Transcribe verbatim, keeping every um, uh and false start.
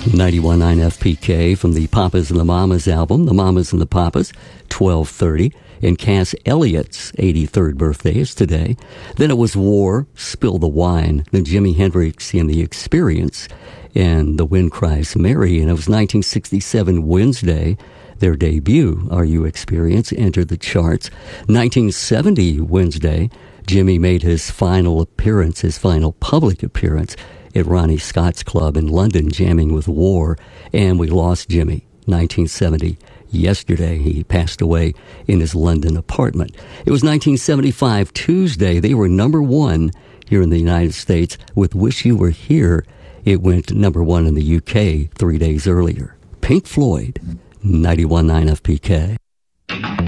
ninety-one point nine F P K from the Papas and the Mamas album, The Mamas and the Papas, twelve thirty. And Cass Elliott's eighty-third birthday is today. Then it was War, Spill the Wine, the Jimi Hendrix and the Experience, and The Wind Cries Mary. And it was nineteen sixty-seven Wednesday, their debut, Are You Experience, entered the charts. nineteen seventy Wednesday, Jimmy made his final appearance, his final public appearance at Ronnie Scott's Club in London, jamming with War, and we lost Jimmy. nineteen seventy yesterday. He passed away in his London apartment. It was nineteen seventy-five Tuesday. They were number one here in the United States with Wish You Were Here. It went number one in the U K three days earlier. Pink Floyd, ninety-one point nine F P K.